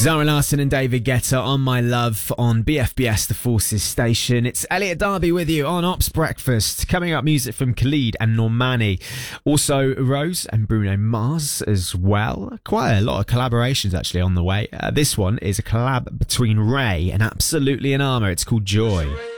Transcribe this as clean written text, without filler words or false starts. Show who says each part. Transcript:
Speaker 1: Zara Larsson and David Guetta on My Love on BFBS, the Forces station. It's Elliot Darby with you on Ops Breakfast. Coming up, music from Khalid and Normani. Also, Rose and Bruno Mars as well. Quite a lot of collaborations actually on the way. This one is a collab between Ray and Absolutely in Armour. It's called Joy.